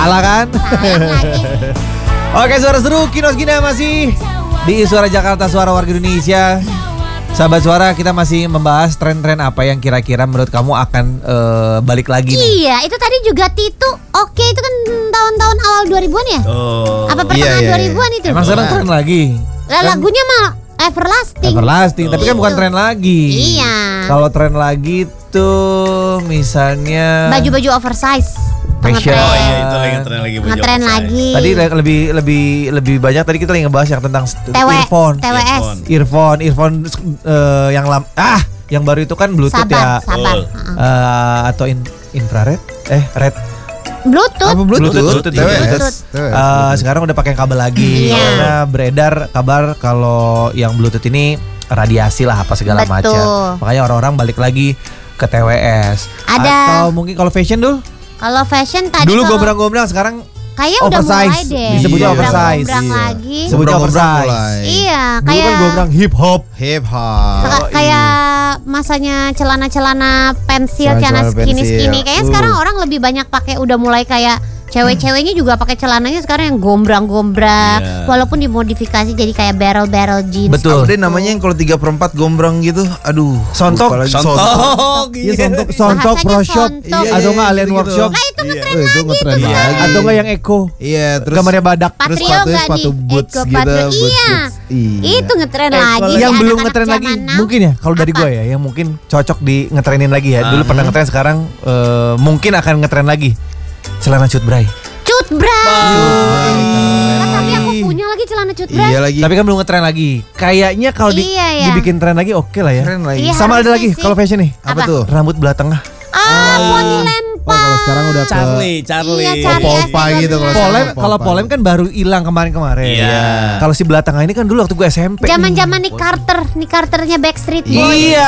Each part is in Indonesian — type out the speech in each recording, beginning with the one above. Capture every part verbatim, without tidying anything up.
Salah kan? Salah lagi. Oke, Suara Seru Kinos Gina masih di Suara Jakarta, Suara Warga Indonesia. Sahabat Suara, kita masih membahas tren-tren apa yang kira-kira menurut kamu akan uh, balik lagi nih. Iya, itu tadi juga Titu. Oke, itu kan tahun-tahun awal dua ribuan ya? Oh. Apa pertengahan iya, iya, dua ribuan itu? Emang sekarang tren lagi? Lah, lagunya mah Everlasting. Everlasting, tapi kan Itu. bukan tren lagi. Iya. Kalau tren lagi tuh misalnya Baju-baju oversize. Fashion. Oh iya, itu lagi ngetren lagi baju Ngetren oversize. lagi. Tadi le- lebih lebih lebih banyak tadi kita lagi ngebahas yang tentang st- T W, earphone. T W S. Earphone. Earphone, earphone eh, yang lam ah, yang baru itu kan Bluetooth Sabar, ya. sabar. Oh. Heeh. Eh, atau in, infrared? Eh, red. Bluetooth. Apa Bluetooth? Bluetooth, T W S. Bluetooth. T W S. Eh, sekarang udah pakai kabel lagi. Iya. Karena beredar kabar kalau yang Bluetooth ini radiasi lah apa segala Betul. macam. Makanya orang-orang balik lagi ke T W S. Ada- Atau mungkin kalau fashion dulu. Kalau fashion tadi Dulu kalau- gombrang-gombrang, sekarang kayaknya udah oversize. mulai deh. Disebutnya Iya. oversize. Gombrang Iya. lagi. Sebutnya Gombrang-gombrang oversize. mulai. Iya, Dulu kayak kan gombrang hip hop. Hip hop. Ka- kayak masanya celana-celana pensil, celana Celana-celana skinny-skinny. pensil. Kayaknya Uh. sekarang orang lebih banyak pakai, udah mulai kayak cewek-ceweknya juga pakai celananya sekarang yang gombrang-gombrang. Iya. Walaupun dimodifikasi jadi kayak barrel-barrel jeans. Betul. Apa deh namanya yang kalau tiga per empat gombrang gitu? Aduh. Sontok. lupa lagi. Sontok. Iya, sontok, sontok Bahasanya pro shop. sontok. Iya, Atau iya, nggak alien gitu-gitu. workshop. Nah itu ngetren Oh, itu lagi ngetren tuh. lagi. Atau nggak yang eco. Iya, terus Gambarnya badak. terus Patrio sepatunya nggak sepatu nih? boots Eko gitu, Patrio. boots, Iya. boots. Iya. Itu ngetren Eh, lagi. yang di belum anak-anak ngetren lagi zaman now. mungkin ya kalau dari Apa? gue ya yang mungkin cocok di ngetrenin lagi ya. Dulu Ah. pernah ngetren, sekarang eh, mungkin akan ngetren lagi. Celana cut bray. Cut bray. Keren Kan tapi aku lagi. punya lagi celana cut bray. Iya lagi. Tapi kan belum ngetren lagi. Kayaknya kalau di- Iya, ya. dibikin tren lagi oke lah ya. Keren lagi. Iya. Sama ada harusnya lagi sih. kalau fashion nih. Apa Apa? tuh? Rambut belah tengah. Ah, poni Oh, lempar. kalau sekarang udah ke Charlie, Charlie. Iya, Charlie. Opa-opa S D gitu kalau Iya. Polem, sekarang kalau opa-opa. polem kan baru hilang kemarin-kemarin. Iya. Kalau si belah tengah ini kan dulu waktu gue S M P. Zaman-zaman nih Carter, nih Carternya Backstreet Boys. Iya,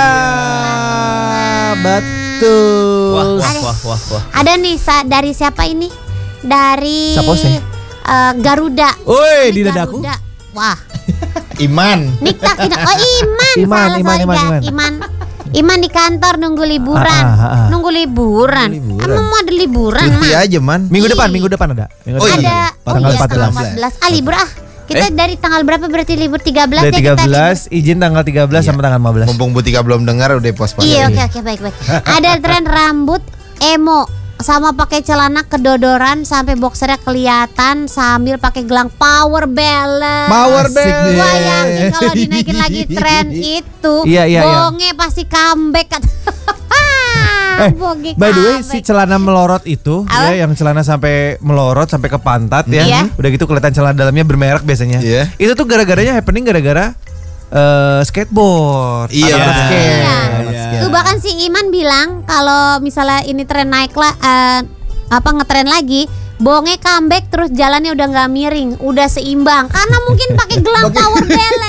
betul. Wah, wah, wah, wah, wah. Ada nih sa- dari siapa ini? Dari Siapa sih? eh, Garuda. Woi, Ini di dadaku. Garuda. Wah, Iman. Nikta tidak. Oh, Iman. Iman, Salah, Iman, sorry, Iman, Ga. Iman. Iman. Iman di kantor nunggu liburan. Ah, ah, ah. Nunggu liburan. Liburan. Emang mau ada liburan, Cuti Man? aja man. Minggu depan, Ih. minggu depan ada. Minggu Oh, depan Ada. ada. Oh Tanggal iya, empat tanggal belas. empat belas. Ah, libur ah. Kita Eh? dari tanggal berapa berarti libur? tiga belas Dari ya tiga kita libur. belas, izin tanggal tiga belas Iya. sampai tanggal lima belas. Mumpung Butika belum dengar udah pos pas. Iya, oke oke baik baik. Ada tren rambut emo sama pakai celana kedodoran sampai boxernya kelihatan sambil pakai gelang power balance. Power Asik band. nih. Bayangin kalau dinaikin lagi tren itu, Iya, iya, iya. bonge pasti comeback kan. Eh, Bonge by the way, si comeback. celana melorot itu Apa? ya, yang celana sampai melorot sampai ke pantat ya. Iya. Udah gitu kelihatan celana dalamnya bermerek biasanya. Iya. Itu tuh gara-garanya happening gara-gara eh, skateboard. Iya. Anak-anak skate. Iya. Anak Iya. skate. Tuh bahkan si Iman bilang kalau misalnya ini tren naik lah, eh, apa ngetren lagi, bonge comeback terus jalannya udah nggak miring, udah seimbang karena mungkin pakai gelang power balance.